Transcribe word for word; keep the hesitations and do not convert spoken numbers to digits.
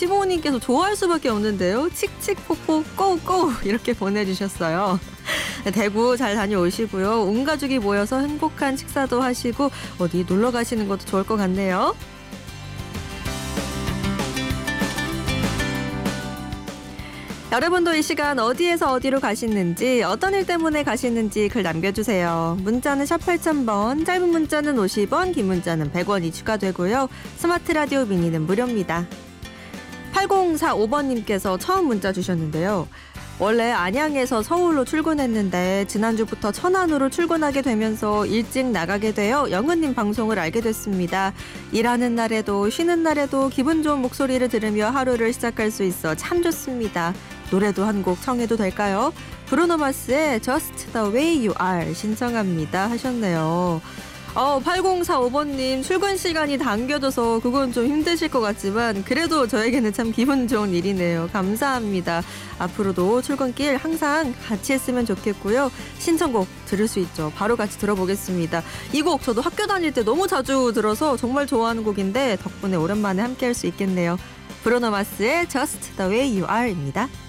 이모님께서 좋아할 수밖에 없는데요. 칙칙폭폭 꼬꼬 이렇게 보내주셨어요. 대구 잘 다녀오시고요. 온 가족이 모여서 행복한 식사도 하시고 어디 놀러 가시는 것도 좋을 것 같네요. 여러분도 이 시간 어디에서 어디로 가시는지, 어떤 일 때문에 가시는지 글 남겨주세요. 문자는 샵 팔천 번, 짧은 문자는 오십 원, 긴 문자는 백 원이 추가되고요. 스마트 라디오 미니는 무료입니다. 팔공사오 번님께서 처음 문자 주셨는데요. 원래 안양에서 서울로 출근했는데 지난주부터 천안으로 출근하게 되면서 일찍 나가게 되어 영은님 방송을 알게 됐습니다. 일하는 날에도 쉬는 날에도 기분 좋은 목소리를 들으며 하루를 시작할 수 있어 참 좋습니다. 노래도 한 곡 청해도 될까요? 브루노 마스의 Just the way you are 신청합니다 하셨네요. 어, 팔공사오 번님 출근 시간이 당겨져서 그건 좀 힘드실 것 같지만 그래도 저에게는 참 기분 좋은 일이네요. 감사합니다. 앞으로도 출근길 항상 같이 했으면 좋겠고요. 신청곡 들을 수 있죠. 바로 같이 들어보겠습니다. 이 곡 저도 학교 다닐 때 너무 자주 들어서 정말 좋아하는 곡인데 덕분에 오랜만에 함께 할 수 있겠네요. 브루노 마스의 Just the way you are입니다.